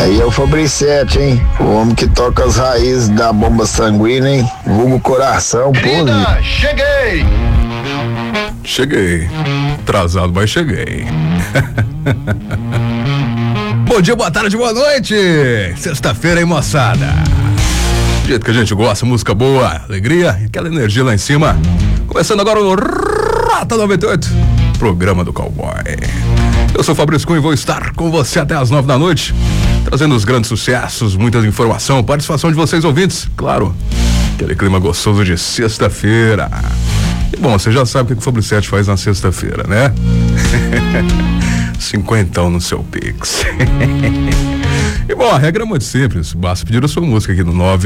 Aí é o Fabricete, hein? O homem que toca as raízes da bomba sanguínea, hein? Vulgo coração, Querida, cheguei! Cheguei. Atrasado, mas cheguei. Bom dia, boa tarde, boa noite. Sexta-feira, hein, moçada? Do jeito que a gente gosta, música boa, alegria, aquela energia lá em cima. Começando agora o Rota 98, programa do Cowboy. Eu sou o Fabrício Cunha e vou estar com você até as 9 da noite, trazendo os grandes sucessos, muita informação, participação de vocês ouvintes, claro, aquele clima gostoso de sexta-feira. E bom, você já sabe o que o Fabricete faz na sexta-feira, né? 50 no seu Pix. E bom, a regra é muito simples, basta pedir a sua música aqui no